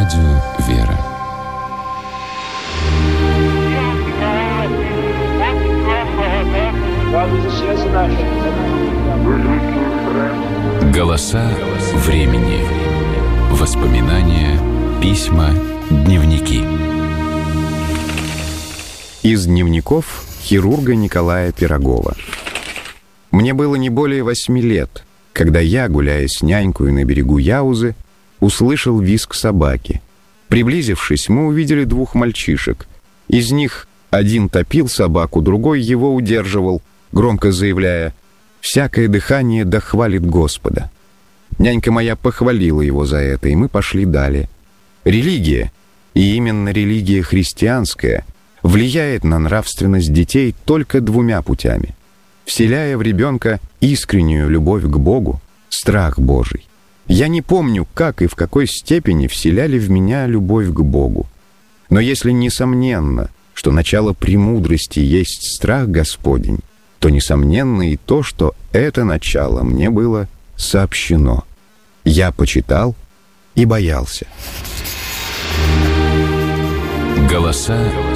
Радио «Вера». Голоса времени. Воспоминания, письма, дневники. Из дневников хирурга Николая Пирогова. Мне было не более 8 лет, когда я, гуляя с нянькой на берегу Яузы, услышал визг собаки. Приблизившись, мы увидели 2 мальчишек. Из них один топил собаку, другой его удерживал, громко заявляя: «Всякое дыхание да хвалит Господа». Нянька моя похвалила его за это, и мы пошли далее. Религия, и именно религия христианская, влияет на нравственность детей только 2 путями: вселяя в ребенка искреннюю любовь к Богу, страх Божий. Я не помню, как и в какой степени вселяли в меня любовь к Богу. Но если несомненно, что начало премудрости есть страх Господень, то несомненно и то, что это начало мне было сообщено. Я почитал и боялся. Голоса